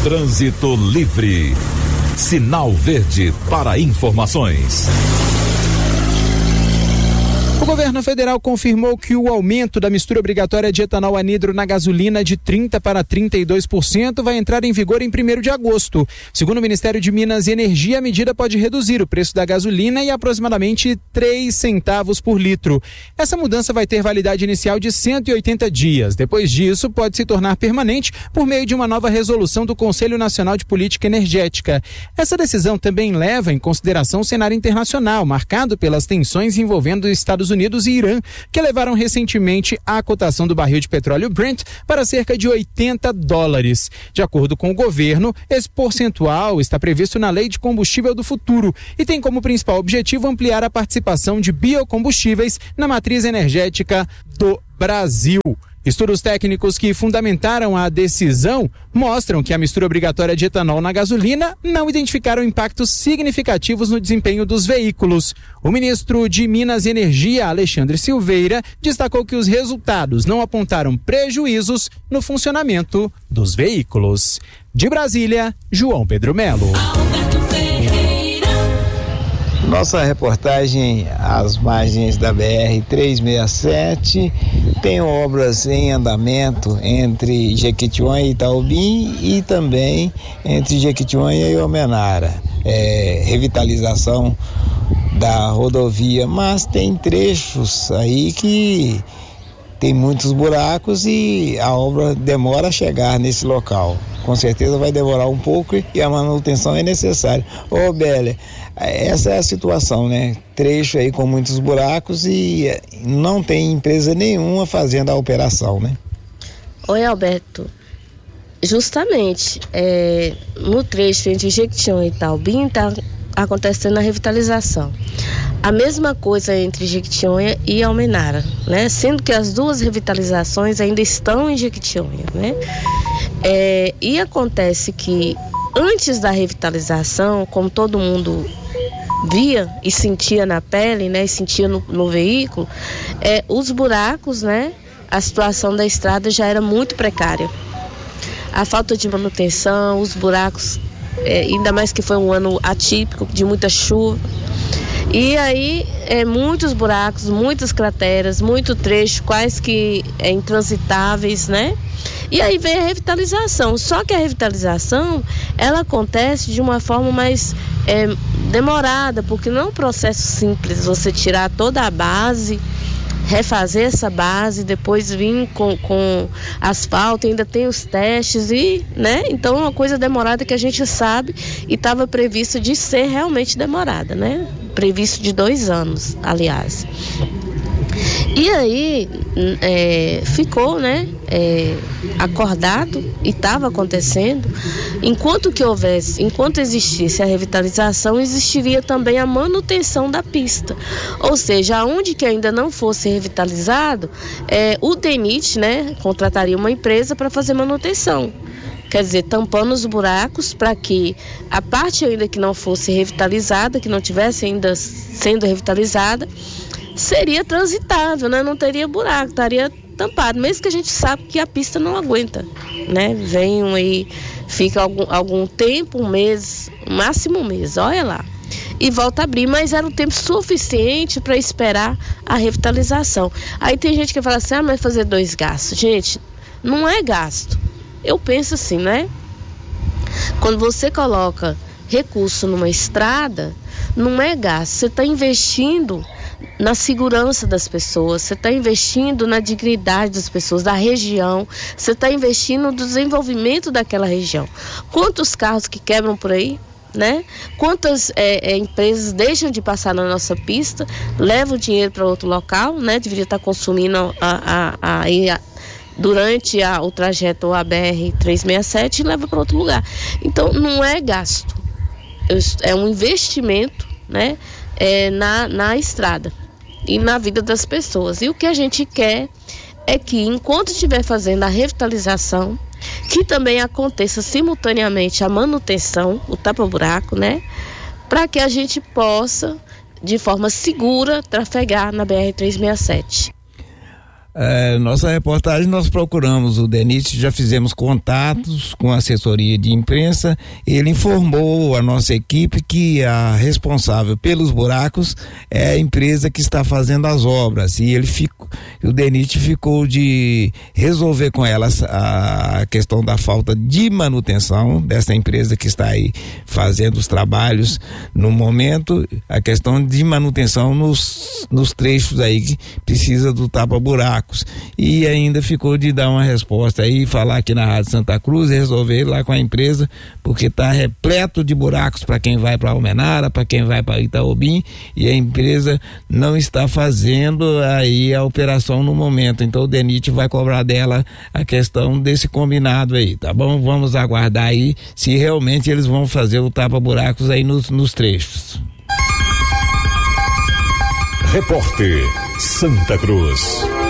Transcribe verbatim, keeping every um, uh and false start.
Trânsito livre. Sinal verde para informações. O governo federal confirmou que o aumento da mistura obrigatória de etanol anidro na gasolina de trinta para trinta e dois por cento vai entrar em vigor em primeiro de agosto. Segundo o Ministério de Minas e Energia, a medida pode reduzir o preço da gasolina em aproximadamente três centavos por litro. Essa mudança vai ter validade inicial de cento e oitenta dias. Depois disso, pode se tornar permanente por meio de uma nova resolução do Conselho Nacional de Política Energética. Essa decisão também leva em consideração o cenário internacional, marcado pelas tensões envolvendo Estados Unidos Unidos e Irã, que levaram recentemente a cotação do barril de petróleo Brent para cerca de oitenta dólares. De acordo com o governo, esse percentual está previsto na Lei de Combustível do Futuro e tem como principal objetivo ampliar a participação de biocombustíveis na matriz energética do Brasil. Estudos técnicos que fundamentaram a decisão mostram que a mistura obrigatória de etanol na gasolina não identificaram impactos significativos no desempenho dos veículos. O ministro de Minas e Energia, Alexandre Silveira, destacou que os resultados não apontaram prejuízos no funcionamento dos veículos. De Brasília, João Pedro Melo. Nossa reportagem às margens da B R trezentos e sessenta e sete tem obras em andamento entre Jequitinhonha e Itaubim e também entre Jequitinhonha e Almenara. É, revitalização da rodovia, mas tem trechos aí que tem muitos buracos e a obra demora a chegar nesse local. Com certeza vai demorar um pouco e a manutenção é necessária. Ô Bélia, essa é a situação, né? Trecho aí com muitos buracos e não tem empresa nenhuma fazendo a operação, né? Oi, Alberto. Justamente, é, no trecho entre Jequitinhonha e Itaubim está acontecendo a revitalização. A mesma coisa entre Jequitinhonha e Almenara, né? Sendo que as duas revitalizações ainda estão em Jequitinhonha, né? É, e acontece que antes da revitalização, como todo mundo via e sentia na pele, né? E sentia no, no veículo, é, os buracos, né? A situação da estrada já era muito precária. A falta de manutenção, os buracos, é, ainda mais que foi um ano atípico, de muita chuva. E aí, é, muitos buracos, muitas crateras, muito trecho, quase que é, intransitáveis, né? E aí vem a revitalização. Só que a revitalização, ela acontece de uma forma mais é, demorada, porque não é um processo simples, você tirar toda a base, refazer essa base, depois vir com, com asfalto, ainda tem os testes e, né? Então é uma coisa demorada que a gente sabe e estava previsto de ser realmente demorada, né? Previsto de dois anos, aliás. E aí é, ficou, né, é, acordado e estava acontecendo. Enquanto que houvesse, enquanto existisse a revitalização, existiria também a manutenção da pista. Ou seja, aonde que ainda não fosse revitalizado, é, o DENIT, né, contrataria uma empresa para fazer manutenção. Quer dizer, tampando os buracos para que a parte ainda que não fosse revitalizada, que não tivesse ainda sendo revitalizada, seria transitável, né? Não teria buraco, estaria tampado, mesmo que a gente sabe que a pista não aguenta, né? Vem aí, fica algum, algum tempo, um mês, máximo um mês, olha lá, e volta a abrir, mas era um tempo suficiente para esperar a revitalização. Aí tem gente que fala assim, ah, mas fazer dois gastos. Gente, não é gasto. Eu penso assim, né? Quando você coloca recurso numa estrada, não é gasto, você está investindo na segurança das pessoas, você está investindo na dignidade das pessoas, da região, você está investindo no desenvolvimento daquela região. Quantos carros que quebram por aí, né? Quantas é, é, empresas deixam de passar na nossa pista, levam o dinheiro para outro local, né? Deveria estar consumindo a, a, a, a, durante a, o trajeto A B R trezentos e sessenta e sete e leva para outro lugar. Então, não é gasto, é um investimento, né? É, na, na estrada e na vida das pessoas. E o que a gente quer é que, enquanto estiver fazendo a revitalização, que também aconteça simultaneamente a manutenção, o tapa-buraco, né? Para que a gente possa, de forma segura, trafegar na B R trezentos e sessenta e sete. É, nossa reportagem, nós procuramos o DENIT, já fizemos contatos com a assessoria de imprensa. Ele informou a nossa equipe que a responsável pelos buracos é a empresa que está fazendo as obras, e ele ficou, o DENIT ficou de resolver com ela a questão da falta de manutenção dessa empresa que está aí fazendo os trabalhos no momento, a questão de manutenção nos, nos trechos aí que precisa do tapa-buraco. E ainda ficou de dar uma resposta aí, falar aqui na Rádio Santa Cruz e resolver ir lá com a empresa, porque está repleto de buracos para quem vai para Almenara, para quem vai para Itaobim, e a empresa não está fazendo aí a operação no momento. Então o DENIT vai cobrar dela a questão desse combinado aí, tá bom? Vamos aguardar aí se realmente eles vão fazer o tapa-buracos aí nos, nos trechos. Repórter Santa Cruz.